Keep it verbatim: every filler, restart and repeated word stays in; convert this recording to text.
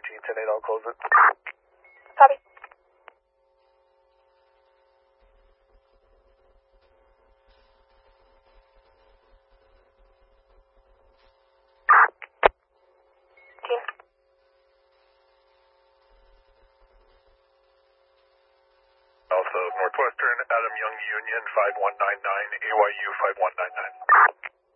G ten eight, I'll close it. Copy. Team. Also, Northwestern, Adam Young Union, five one nine nine, A Y U five one nine nine.